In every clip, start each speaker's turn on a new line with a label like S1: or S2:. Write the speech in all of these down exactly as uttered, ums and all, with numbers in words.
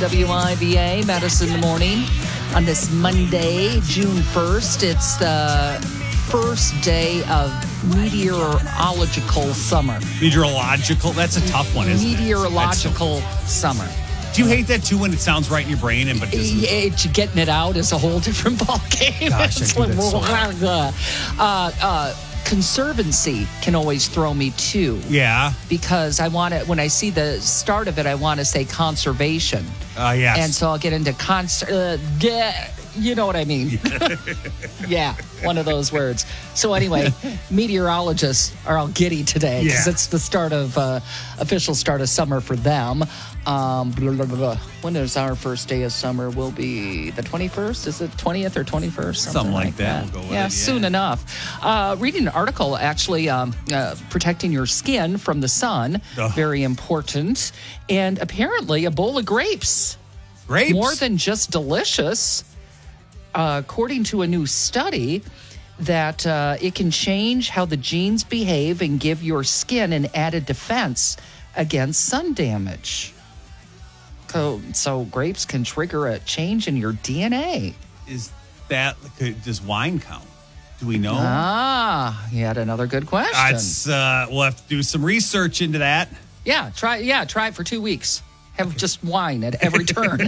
S1: W I B A, Madison in the Morning. On this Monday, June first, it's the first day of meteorological summer.
S2: Meteorological? That's a tough one, isn't
S1: Meteorological
S2: it? Meteorological
S1: summer.
S2: Do you hate that too when it sounds right in your brain? and but doesn't?
S1: It, getting it out is a whole different ballgame.
S2: Gosh, I do that so
S1: uh, uh, Conservancy can always throw me too.
S2: Yeah.
S1: Because I want to, when I see the start of it, I want to say conservation.
S2: Uh, yes.
S1: And so I'll get into cons. Uh, get, you know what I mean? Yeah, one of those words. So anyway, meteorologists are all giddy today because
S2: Yeah.
S1: it's the start of uh, official start of summer for them. Um, blah, blah, blah, blah. When is our first day of summer? Will be the twenty-first? Is it twentieth or twenty-first? Something,
S2: Something like
S1: like
S2: that.
S1: that.
S2: We'll go with
S1: yeah,
S2: it, yeah.
S1: soon enough. Uh, reading an article actually um, uh, protecting your skin from the sun,
S2: Ugh.
S1: very important. And apparently, a bowl of grapes,
S2: Grapes?
S1: more than just delicious. Uh, according to a new study, that uh, it can change how the genes behave and give your skin an added defense against sun damage. So, so grapes can trigger a change in your D N A.
S2: Is that, does wine count? Do we know?
S1: Ah, you had another good question.
S2: That's, uh, we'll have to do some research into that.
S1: Yeah, try. Yeah, try it for two weeks. Have just wine at every turn.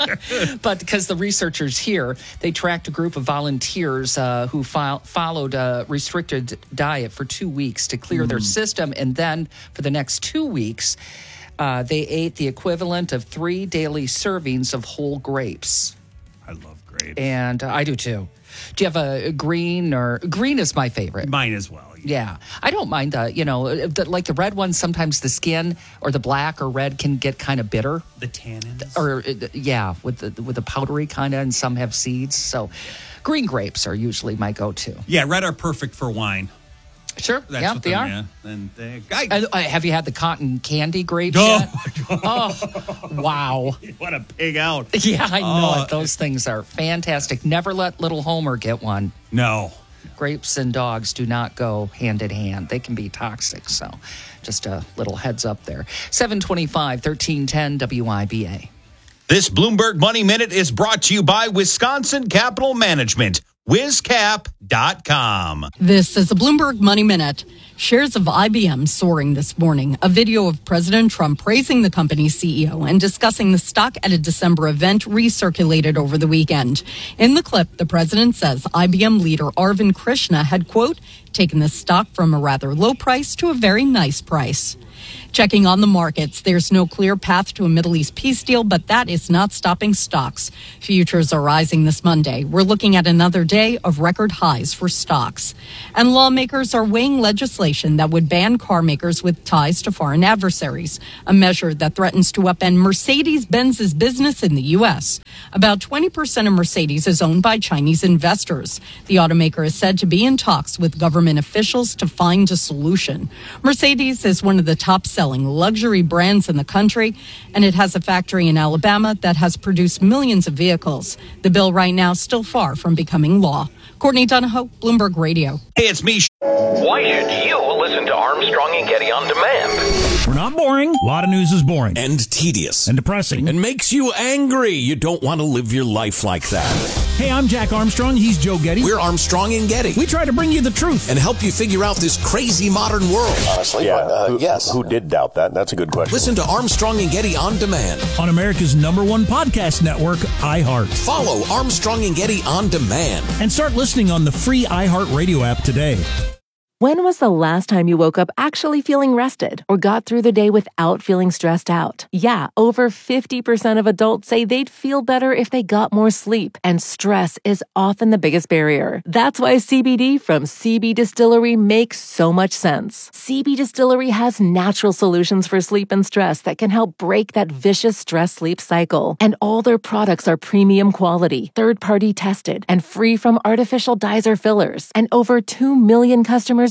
S1: But because the researchers here, they tracked a group of volunteers uh, who fo- followed a restricted diet for two weeks to clear mm. their system. And then for the next two weeks, uh, they ate the equivalent of three daily servings of whole grapes.
S2: I love grapes.
S1: And uh, I do too. Do you have a green or green is my favorite?
S2: Mine as well.
S1: Yeah. I don't mind the, you know, the, like the red ones, sometimes the skin or the black or red can get kind of bitter.
S2: The tannins.
S1: Or, yeah, with the with the powdery kind of, and some have seeds. So green grapes are usually my go-to.
S2: Yeah, red are perfect for wine.
S1: Sure.
S2: That's
S1: yeah,
S2: what
S1: they are.
S2: Yeah. And they, I,
S1: And, uh, have you had the cotton candy grapes
S2: oh,
S1: yet?
S2: my God.
S1: Oh, wow.
S2: What a pig out.
S1: Yeah, I know
S2: Oh.
S1: it. Those things are fantastic. Never let little Homer get one.
S2: No.
S1: Grapes and dogs do not go hand in hand. They can be toxic. So just a little heads up there. seven twenty-five, thirteen ten W I B A.
S3: This Bloomberg Money Minute is brought to you by Wisconsin Capital Management. wiz cap dot com.
S4: This is a Bloomberg Money Minute. Shares of I B M soaring this morning. A video of President Trump praising the company's C E O and discussing the stock at a December event recirculated over the weekend. In the clip, the president says I B M leader Arvind Krishna had, quote, taken the stock from a rather low price to a very nice price. Checking on the markets, there's no clear path to a Middle East peace deal, but that is not stopping stocks. Futures are rising this Monday. We're looking at another day of record highs for stocks. And lawmakers are weighing legislation that would ban car makers with ties to foreign adversaries, a measure that threatens to upend Mercedes-Benz's business in the U S. About twenty percent of Mercedes is owned by Chinese investors. The automaker is said to be in talks with government officials to find a solution. Mercedes is one of the top-selling luxury brands in the country, and it has a factory in Alabama that has produced millions of vehicles. The bill right now still far from becoming law. Courtney Donahoe, Bloomberg Radio.
S3: Hey, it's me.
S5: Why should you listen to Armstrong and Getty on demand?
S6: We're not boring. A lot of news is boring.
S7: And tedious.
S6: And depressing.
S7: And makes you angry. You don't want to live your life like that.
S6: Hey, I'm Jack Armstrong. He's Joe Getty.
S7: We're Armstrong and Getty.
S6: We try to bring you the truth.
S7: And help you figure out this crazy modern world.
S8: Honestly, yeah. but, uh, who, yes. Who did doubt that? That's a good question.
S7: Listen to Armstrong and Getty on demand.
S6: On America's number one podcast network, iHeart.
S7: Follow Armstrong and Getty on demand.
S6: And start listening on the free iHeart Radio app today.
S9: When was the last time you woke up actually feeling rested or got through the day without feeling stressed out? Yeah, over fifty percent of adults say they'd feel better if they got more sleep, and stress is often the biggest barrier. That's why C B D from C B Distillery makes so much sense. C B Distillery has natural solutions for sleep and stress that can help break that vicious stress-sleep cycle. And all their products are premium quality, third-party tested, and free from artificial dyes or fillers. And over two million customers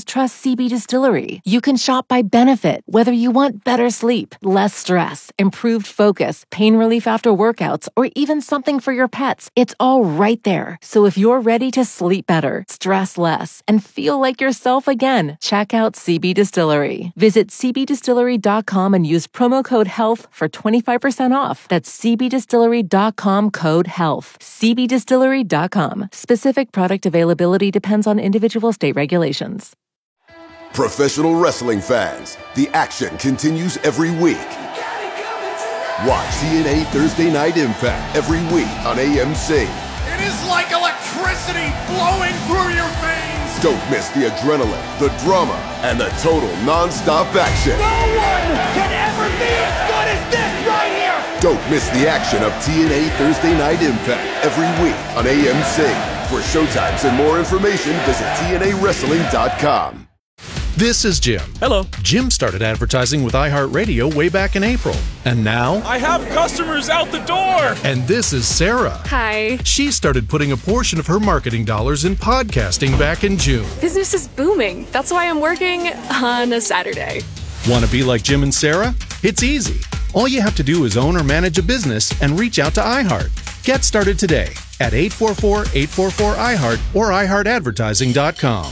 S9: customers trust C B Distillery. You can shop by benefit, whether you want better sleep, less stress, improved focus, pain relief after workouts, or even something for your pets. It's all right there. So if you're ready to sleep better, stress less, and feel like yourself again, check out C B Distillery. Visit c b distillery dot com and use promo code HEALTH for twenty-five percent off. That's c b distillery dot com code HEALTH. c b distillery dot com. Specific product availability depends on individual state regulations.
S10: Professional wrestling fans, the action continues every week. Watch T N A Thursday Night Impact every week on A M C.
S11: It is like electricity flowing through your veins.
S10: Don't miss the adrenaline, the drama, and the total non-stop action.
S11: No one can ever be as good as this right here.
S10: Don't miss the action of T N A Thursday Night Impact every week on A M C. For showtimes and more information, visit T N A wrestling dot com.
S12: This is Jim.
S13: Hello.
S12: Jim started advertising with iHeartRadio way back in April. And now...
S13: I have customers out the door!
S12: And this is Sarah.
S14: Hi.
S12: She started putting a portion of her marketing dollars in podcasting back in June.
S14: Business is booming. That's why I'm working on a Saturday.
S12: Want to be like Jim and Sarah? It's easy. All you have to do is own or manage a business and reach out to iHeart. Get started today at eight four four, eight four four, iHeart or i heart advertising dot com.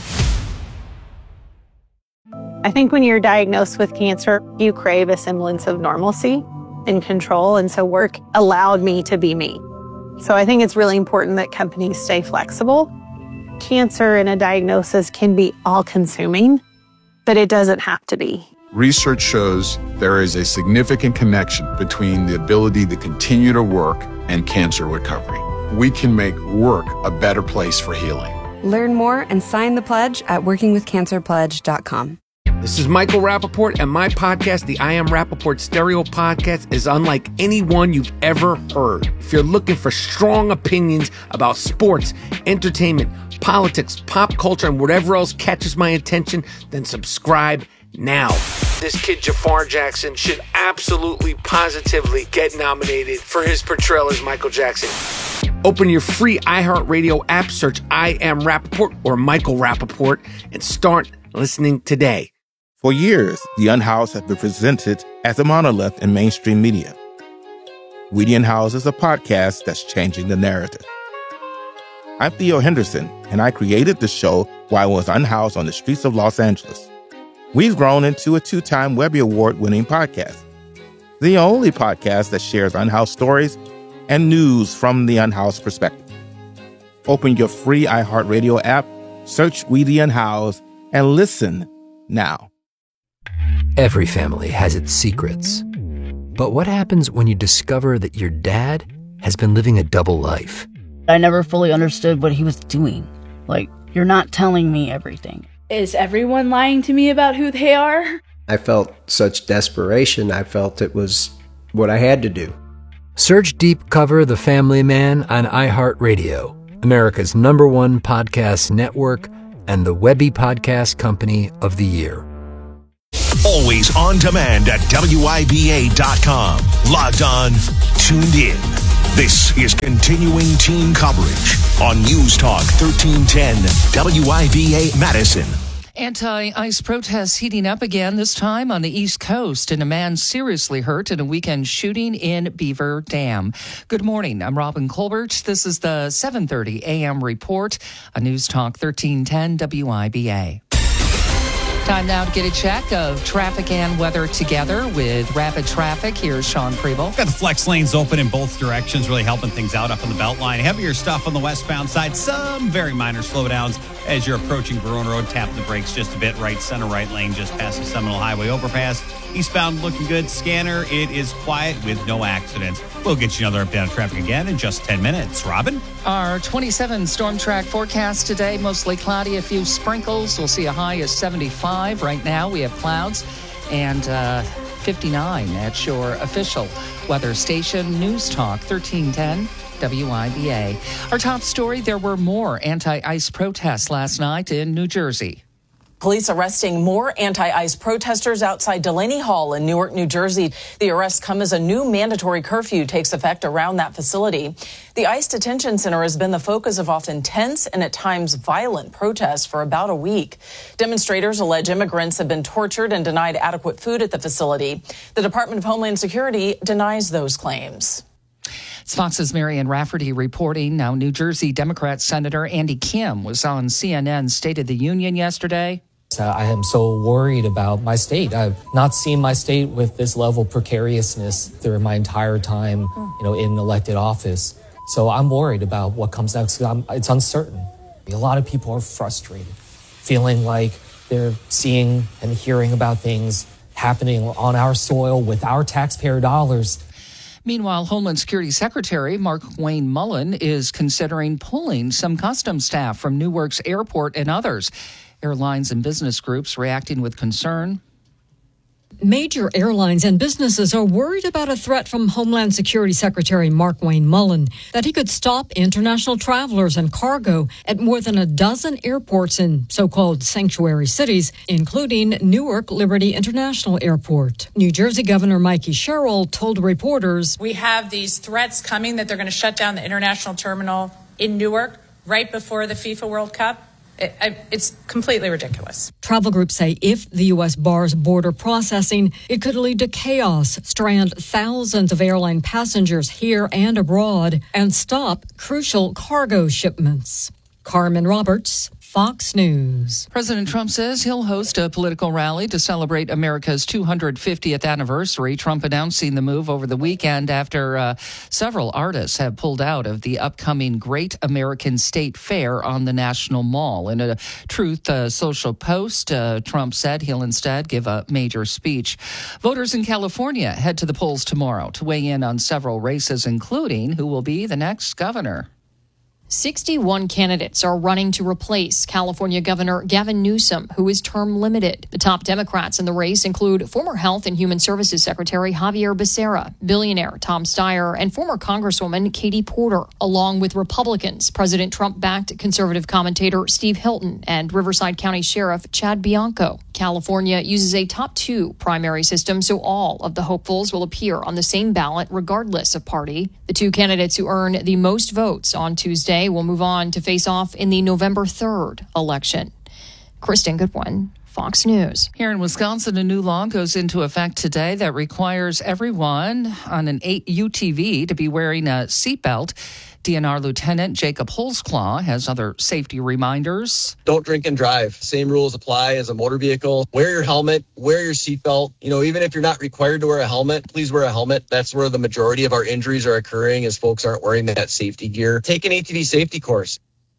S15: I think when you're diagnosed with cancer, you crave a semblance of normalcy and control. And so work allowed me to be me. So I think it's really important that companies stay flexible. Cancer and a diagnosis can be all-consuming, but it doesn't have to be.
S16: Research shows there is a significant connection between the ability to continue to work and cancer recovery. We can make work a better place for healing.
S17: Learn more and sign the pledge at working with cancer pledge dot com.
S18: This is Michael Rappaport, and my podcast, the I Am Rappaport Stereo Podcast, is unlike any one you've ever heard. If you're looking for strong opinions about sports, entertainment, politics, pop culture, and whatever else catches my attention, then subscribe now. This kid Jafar Jackson should absolutely, positively get nominated for his portrayal as Michael Jackson. Open your free iHeartRadio app, search I Am Rappaport or Michael Rappaport, and start listening today.
S19: For years, The Unhoused has been presented as a monolith in mainstream media. We the Unhoused is a podcast that's changing the narrative. I'm Theo Henderson, and I created the show while I was unhoused on the streets of Los Angeles. We've grown into a two-time Webby Award-winning podcast, the only podcast that shares unhoused stories and news from the unhoused perspective. Open your free iHeartRadio app, search We the Unhoused, and listen now.
S20: Every family has its secrets. But what happens when you discover that your dad has been living a double life?
S21: I never fully understood what he was doing. Like, you're not telling me everything.
S22: Is everyone lying to me about who they are?
S23: I felt such desperation. I felt it was what I had to do.
S20: Search Deep Cover The Family Man on iHeartRadio, America's number one podcast network and the Webby Podcast Company of the Year.
S3: Always on demand at W I B A dot com. Logged on, tuned in. This is continuing team coverage on News Talk thirteen ten W I B A Madison.
S1: Anti-ICE protests heating up again, this time on the East Coast, and a man seriously hurt in a weekend shooting in Beaver Dam. Good morning. I'm Robin Colbert. This is the seven thirty a m report on News Talk thirteen ten W I B A. Time now to get a check of traffic and weather together with Rapid Traffic. Here's Sean Preble.
S2: Got the flex lanes open in both directions, really helping things out up on the Beltline. Heavier stuff on the westbound side. Some very minor slowdowns as you're approaching Verona Road. Tapping the brakes just a bit. Right center right lane just past the Seminole Highway overpass. Eastbound looking good. Scanner, it is quiet with no accidents. We'll get you another update on traffic again in just ten minutes. Robin?
S1: Our twenty-seven storm track forecast today, mostly cloudy, a few sprinkles. We'll see a high of seventy-five. Right now we have clouds and uh, fifty-nine at your official weather station, News Talk thirteen ten W I B A. Our top story, there were more anti-ICE protests last night in New Jersey.
S4: Police arresting more anti-ICE protesters outside Delaney Hall in Newark, New Jersey. The arrests come as a new mandatory curfew takes effect around that facility. The ICE detention center has been the focus of often tense and at times violent protests for about a week. Demonstrators allege immigrants have been tortured and denied adequate food at the facility. The Department of Homeland Security denies those claims.
S1: It's Fox's Marian Rafferty reporting. Now, New Jersey Democrat Senator Andy Kim was on C N N's State of the Union yesterday.
S5: I am so worried about my state. I've not seen my state with this level of precariousness through my entire time, you know, in elected office. So I'm worried about what comes next. I'm, it's uncertain. A lot of people are frustrated, feeling like they're seeing and hearing about things happening on our soil with our taxpayer dollars.
S1: Meanwhile, Homeland Security Secretary Markwayne Mullin is considering pulling some customs staff from Newark's airport and others. Airlines and business groups reacting with concern.
S8: Major airlines and businesses are worried about a threat from Homeland Security Secretary Markwayne Mullin that he could stop international travelers and cargo at more than a dozen airports in so-called sanctuary cities, including Newark Liberty International Airport. New Jersey Governor Mikey Sherrill told reporters,
S24: "We have these threats coming that they're going to shut down the international terminal in Newark right before the FIFA World Cup. It, I, it's completely ridiculous."
S8: Travel groups say if the U S bars border processing, it could lead to chaos, strand thousands of airline passengers here and abroad, and stop crucial cargo shipments. Carmen Roberts, Fox News.
S1: President Trump says he'll host a political rally to celebrate America's two hundred fiftieth anniversary. Trump announcing the move over the weekend after uh, several artists have pulled out of the upcoming Great American State Fair on the National Mall. In a Truth uh, Social post, uh, Trump said he'll instead give a major speech. Voters in California head to the polls tomorrow to weigh in on several races, including who will be the next governor.
S25: sixty-one candidates are running to replace California Governor Gavin Newsom, who is term limited. The top Democrats in the race include former Health and Human Services Secretary Javier Becerra, billionaire Tom Steyer, and former Congresswoman Katie Porter, along with Republicans, President Trump-backed conservative commentator Steve Hilton and Riverside County Sheriff Chad Bianco. California uses a top two primary system, so all of the hopefuls will appear on the same ballot regardless of party. The two candidates who earn the most votes on Tuesday will move on to face off in the November third election. Kristen Goodwin, Fox News.
S1: Here in Wisconsin, a new law goes into effect today that requires everyone on an U T V to be wearing a seatbelt. D N R Lieutenant Jacob Holzclaw has other safety reminders.
S26: Don't drink and drive. Same rules apply as a motor vehicle. Wear your helmet, wear your seatbelt. You know, even if you're not required to wear a helmet, please wear a helmet. That's where the majority of our injuries are occurring, as folks aren't wearing that safety gear. Take an A T V safety course.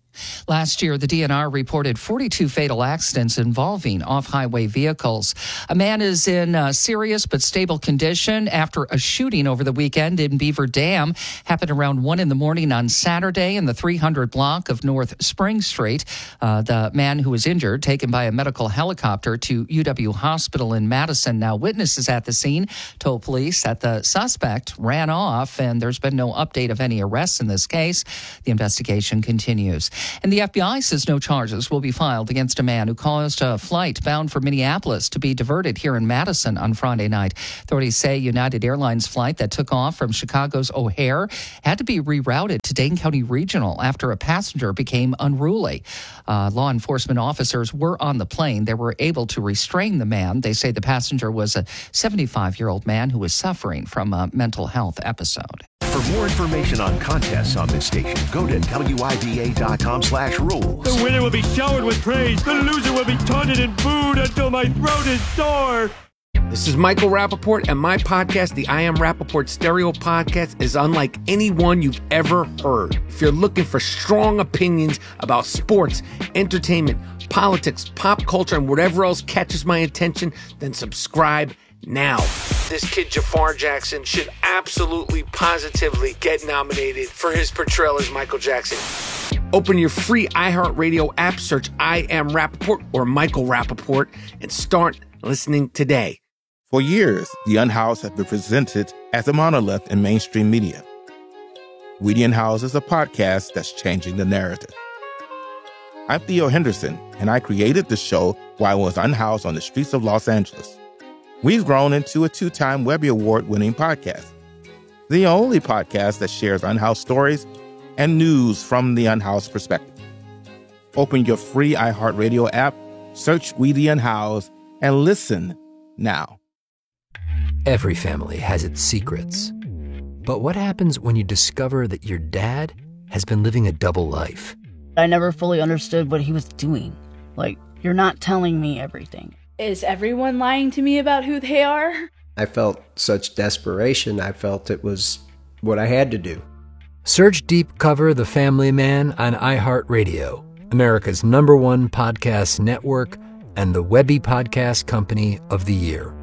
S1: Last year, the D N R reported forty-two fatal accidents involving off-highway vehicles. A man is in uh, serious but stable condition after a shooting over the weekend in Beaver Dam. Happened around one in the morning on Saturday in the three hundred block of North Spring Street. Uh, the man who was injured, taken by a medical helicopter to U W Hospital in Madison. Now, witnesses at the scene told police that the suspect ran off, and there's been no update of any arrests in this case. The investigation continues. And the F B I says no charges will be filed against a man who caused a flight bound for Minneapolis to be diverted here in Madison on Friday night. Authorities say United Airlines flight that took off from Chicago's O'Hare had to be rerouted to Dane County Regional after a passenger became unruly. Uh, law enforcement officers were on the plane. They were able to restrain the man. They say the passenger was a seventy-five-year-old man who was suffering from a mental health episode.
S3: For more information on contests on this station, go to W I B A dot com slash rules.
S13: The winner will be showered with praise. The loser will be taunted and booed until my throat is sore.
S18: This is Michael Rappaport, and my podcast, the I Am Rappaport Stereo Podcast, is unlike any one you've ever heard. If you're looking for strong opinions about sports, entertainment, politics, pop culture, and whatever else catches my attention, then subscribe now. This kid Jafar Jackson should absolutely, positively get nominated for his portrayal as Michael Jackson. Open your free iHeartRadio app, search I Am Rappaport or Michael Rappaport, and start listening today.
S19: For years, the Unhoused have been presented as a monolith in mainstream media. We the Unhoused is a podcast that's changing the narrative. I'm Theo Henderson, and I created the show while I was unhoused on the streets of Los Angeles. We've grown into a two-time Webby Award-winning podcast, the only podcast that shares unhoused stories and news from the unhoused perspective. Open your free iHeartRadio app, search We the Unhoused, and listen now.
S20: Every family has its secrets. But what happens when you discover that your dad has been living a double life?
S21: I never fully understood what he was doing. Like, you're not telling me everything.
S22: Is everyone lying to me about who they are?
S23: I felt such desperation, I felt it was what I had to do.
S20: Search Deep Cover The Family Man on iHeartRadio, America's number one podcast network and the Webby Podcast Company of the Year.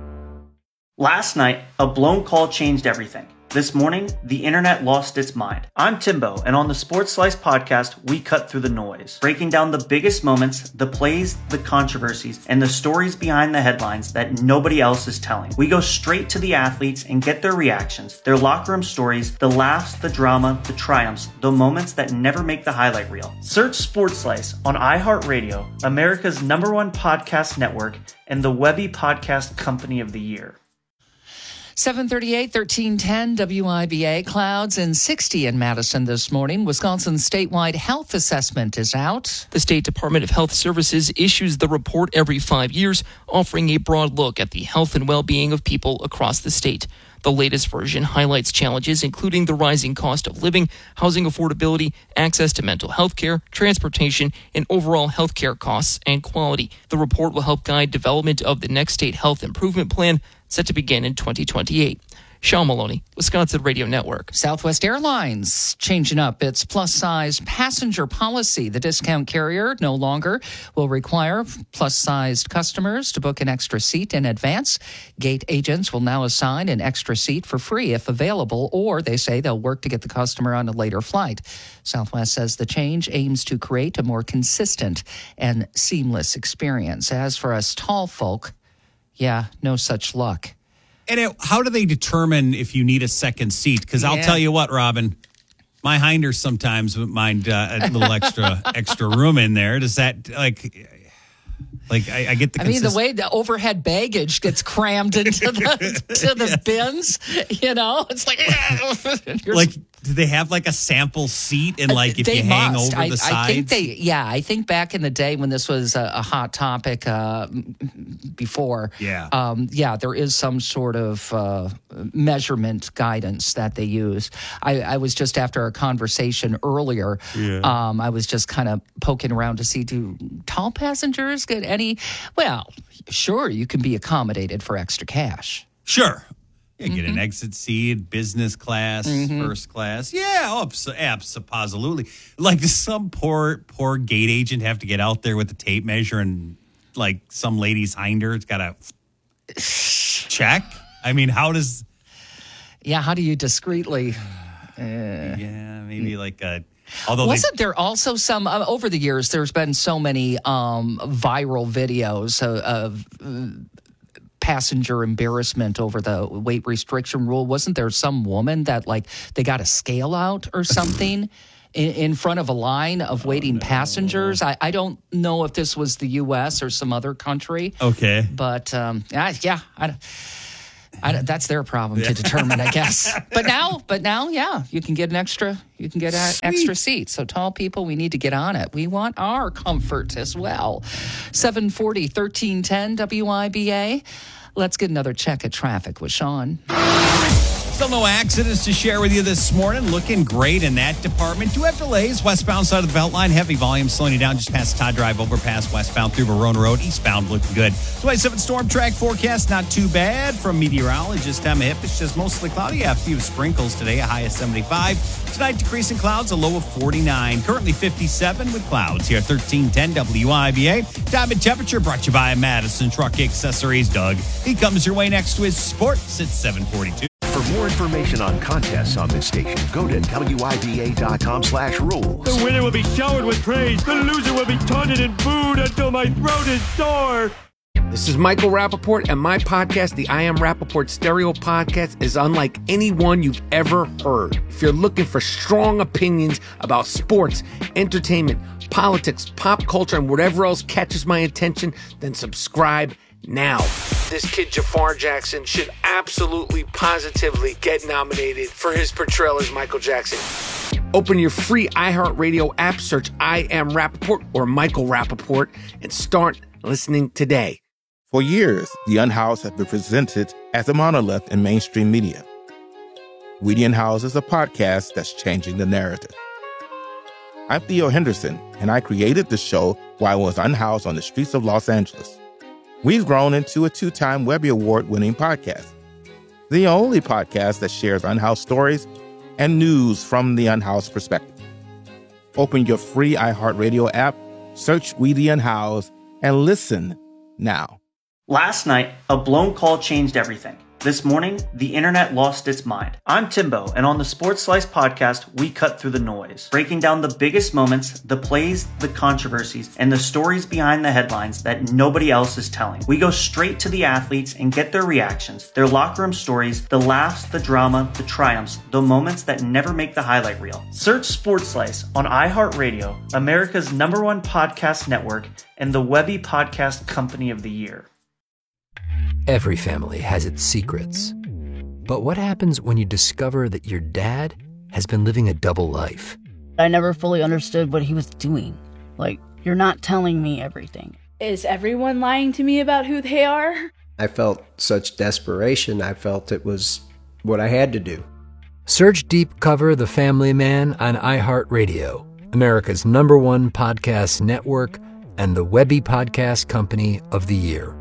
S6: Last night, a blown call changed everything. This morning, the internet lost its mind. I'm Timbo, and on the Sports Slice podcast, we cut through the noise, breaking down the biggest moments, the plays, the controversies, and the stories behind the headlines that nobody else is telling. We go straight to the athletes and get their reactions, their locker room stories, the laughs, the drama, the triumphs, the moments that never make the highlight reel. Search Sports Slice on iHeartRadio, America's number one podcast network, and the Webby Podcast Company of the Year.
S1: seven thirty-eight, thirteen ten W I B A. Clouds and sixty in Madison this morning. Wisconsin's statewide health assessment is out.
S7: The State Department of Health Services issues the report every five years, offering a broad look at the health and well-being of people across the state. The latest version highlights challenges including the rising cost of living, housing affordability, access to mental health care, transportation, and overall health care costs and quality. The report will help guide development of the next state health improvement plan, set to begin in twenty twenty-eight. Sean Maloney, Wisconsin Radio Network.
S1: Southwest Airlines changing up its plus-size passenger policy. The discount carrier no longer will require plus-sized customers to book an extra seat in advance. Gate agents will now assign an extra seat for free if available, or they say they'll work to get the customer on a later flight. Southwest says the change aims to create a more consistent and seamless experience. As for us tall folk, yeah, no such luck.
S2: And it, how do they determine if you need a second seat? Because I'll
S1: Yeah.
S2: tell you what, Robin, my hinders sometimes mind uh, a little extra extra room in there. Does that like? Like I, I get the.
S1: I mean, the
S2: consist-
S1: way the overhead baggage gets crammed into the to the bins, you know, it's like you're-
S2: like, do they have like a sample seat and like if
S1: they
S2: you hang
S1: must.
S2: over
S1: I,
S2: the sides?
S1: I think they, yeah, I think back in the day when this was a, a hot topic uh, before,
S2: Yeah.
S1: um, yeah, there is some sort of uh, measurement guidance that they use. I, I was just after a conversation earlier,
S2: Yeah.
S1: um, I was just kind of poking around to see, do tall passengers get any? Well, sure, you can be accommodated for extra cash.
S2: Sure. Yeah, get an exit seat, business class, first class. Yeah, oh, abs- absolutely. Like, does some poor, poor gate agent have to get out there with the tape measure and, like, some lady's hinder's got to check? I mean, how does...
S1: Yeah, how do you discreetly... Uh,
S2: yeah, maybe like a... Although
S1: Wasn't
S2: they,
S1: there also some uh, over the years? There's been so many um, viral videos of, of uh, passenger embarrassment over the weight restriction rule. Wasn't there some woman that like they got a scale out or something in, in front of a line of waiting passengers? I, I don't know if this was the U S or some other country.
S2: Okay,
S1: but um, I, yeah, I. I, that's their problem to determine, I guess. But now, but now, yeah, you can get an extra, you can get an extra seat. So tall people, we need to get on it. We want our comfort as well. seven forty, thirteen ten W I B A. Let's get another check of traffic with Sean.
S2: still no accidents to share with you this morning. Looking great in that department. Do have delays westbound side of the Beltline. Heavy volume slowing you down just past Todd Drive, overpass westbound through Verona Road. Eastbound looking good. twenty-seven storm track forecast, not too bad from meteorologist Emma Hip. It's just mostly cloudy. A few sprinkles today, a high of seventy-five. Tonight, decreasing clouds, a low of forty-nine. Currently fifty-seven with clouds here. thirteen ten W I B A. Diamond temperature brought to you by Madison Truck Accessories. Doug, he comes your way next to his sports at seven forty-two.
S3: For more information on contests on this station, go to W I B A dot com slash rules.
S13: The winner will be showered with praise. The loser will be taunted and booed until my throat is sore.
S18: This is Michael Rappaport, and my podcast, the I Am Rappaport Stereo Podcast, is unlike any one you've ever heard. If you're looking for strong opinions about sports, entertainment, politics, pop culture, and whatever else catches my attention, then subscribe now. This kid Jafar Jackson should absolutely, positively get nominated for his portrayal as Michael Jackson. Open your free iHeartRadio app, search I Am Rappaport or Michael Rappaport, and start listening today.
S19: For years, the Unhoused have been presented as a monolith in mainstream media. Weedy Unhoused is a podcast that's changing the narrative. I'm Theo Henderson, and I created the show while I was unhoused on the streets of Los Angeles. We've grown into a two-time Webby Award-winning podcast, the only podcast that shares unhoused stories and news from the unhoused perspective. Open your free iHeartRadio app, search Weedy Unhoused, and listen now.
S6: Last night, a blown call changed everything. This morning, the internet lost its mind. I'm Timbo, and on the Sports Slice podcast, we cut through the noise, breaking down the biggest moments, the plays, the controversies, and the stories behind the headlines that nobody else is telling. We go straight to the athletes and get their reactions, their locker room stories, the laughs, the drama, the triumphs, the moments that never make the highlight reel. Search Sports Slice on iHeartRadio, America's number one podcast network, and the Webby Podcast Company of the Year.
S20: Every family has its secrets. But what happens when you discover that your dad has been living a double life?
S21: I never fully understood what he was doing. Like, you're not telling me everything.
S22: Is everyone lying to me about who they are?
S23: I felt such desperation. I felt it was what I had to do.
S20: Search Deep Cover The Family Man on iHeartRadio, America's number one podcast network, and the Webby Podcast Company of the Year.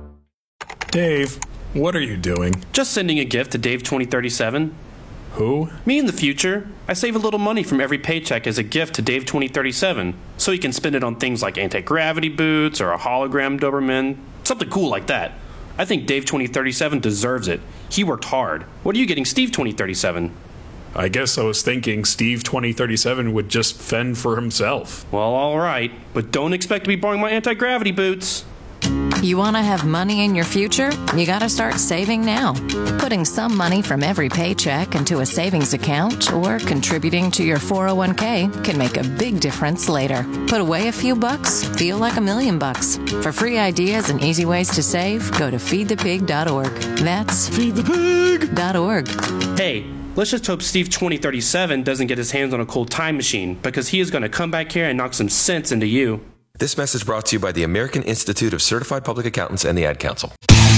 S9: Dave, what are you doing?
S10: Just sending a gift to Dave twenty thirty-seven.
S9: Who?
S10: Me in the future. I save a little money from every paycheck as a gift to Dave twenty thirty-seven, so he can spend it on things like anti-gravity boots or a hologram Doberman, something cool like that. I think Dave twenty thirty-seven deserves it. He worked hard. What are you getting Steve twenty thirty-seven?
S9: I guess I was thinking Steve twenty thirty-seven would just fend for himself.
S10: Well, all right, but don't expect to be borrowing my anti-gravity boots.
S11: You want to have money in your future? You got to start saving now. Putting some money from every paycheck into a savings account or contributing to your four oh one k can make a big difference later. Put away a few bucks, feel like a million bucks. For free ideas and easy ways to save, go to feed the pig dot org. That's feed the pig dot org.
S10: Hey, let's just hope Steve twenty thirty-seven doesn't get his hands on a cool time machine, because he is going to come back here and knock some sense into you.
S12: This message brought to you by the American Institute of Certified Public Accountants and the Ad Council.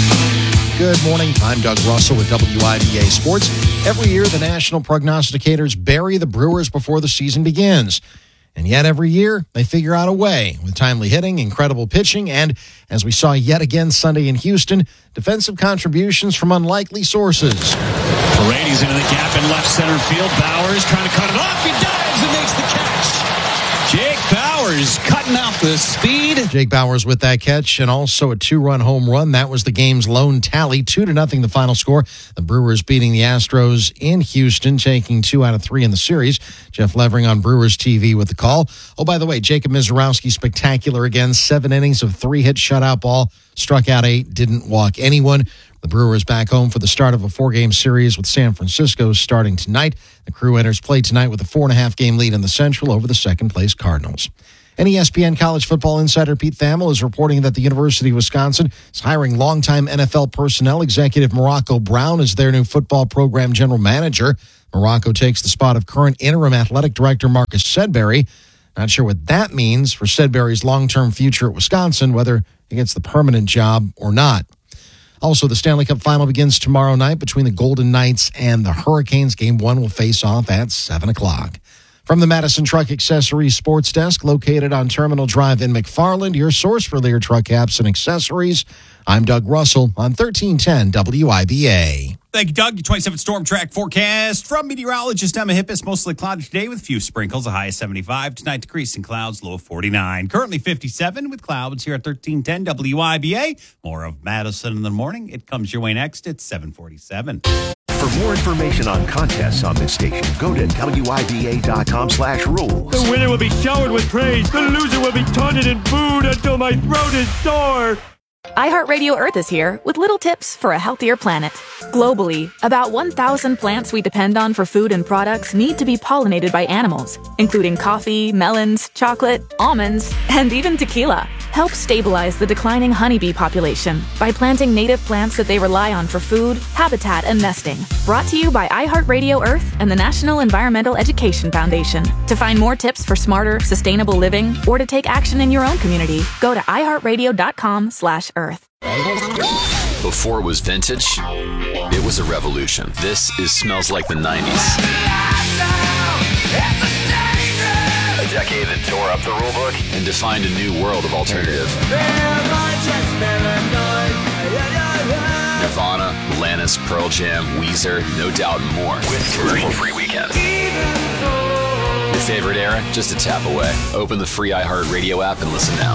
S14: Good morning. I'm Doug Russell with W I B A Sports. Every year, the national prognosticators bury the Brewers before the season begins. And yet every year, they figure out a way with timely hitting, incredible pitching, and, as we saw yet again Sunday in Houston, defensive contributions from unlikely sources.
S15: Paredes into the gap in left center field. Bowers trying to cut it off. He dives and makes the catch. Jake Bowers cutting out the speed.
S14: Jake Bowers with that catch and also a two-run home run. That was the game's lone tally. Two to nothing the final score. The Brewers beating the Astros in Houston, taking two out of three in the series. Jeff Levering on Brewers T V with the call. Oh, by the way, Jacob Mizorowski spectacular again. Seven innings of three-hit shutout ball. Struck out eight, didn't walk anyone. The Brewers back home for the start of a four-game series with San Francisco starting tonight. The Crew enters play tonight with a four-and-a-half game lead in the Central over the second-place Cardinals. And E S P N college football insider Pete Thamel is reporting that the University of Wisconsin is hiring longtime N F L personnel executive Morocco Brown as their new football program general manager. Morocco takes the spot of current interim athletic director Marcus Sedbury. Not sure what that means for Sedbury's long-term future at Wisconsin, whether he gets the permanent job or not. Also, the Stanley Cup Final begins tomorrow night between the Golden Knights and the Hurricanes. Game one will face off at seven o'clock. From the Madison Truck Accessories Sports Desk, located on Terminal Drive in McFarland, your source for Lear truck caps and accessories, I'm Doug Russell on thirteen ten W I B A.
S2: Thank you, Doug. Your twenty-seven storm track forecast from meteorologist Emma Hippis. Mostly cloudy today with a few sprinkles, a high of seventy-five. Tonight, decreasing clouds, low of forty-nine. Currently fifty-seven with clouds here at thirteen ten W I B A. More of Madison in the morning. It comes your way next at seven forty-seven.
S3: For more information on contests on this station, go to W I B A dot com slash rules.
S13: The winner will be showered with praise. The loser will be taunted and booed until my throat is sore.
S4: iHeartRadio Earth is here with little tips for a healthier planet. Globally, about one thousand plants we depend on for food and products need to be pollinated by animals, including coffee, melons, chocolate, almonds, and even tequila. Help stabilize the declining honeybee population by planting native plants that they rely on for food, habitat, and nesting. Brought to you by iHeartRadio Earth and the National Environmental Education Foundation. To find more tips for smarter, sustainable living, or to take action in your own community, go to iHeartRadio.com slash Earth.
S5: Before it was vintage, it was a revolution. This is Smells Like the nineties. A decade that tore up the rulebook and defined a new world of alternative. Nirvana, Alanis, Pearl Jam, Weezer, No Doubt, and more. With commercial-free weekends. Your favorite era? Just a tap away. Open the free iHeartRadio app and listen now.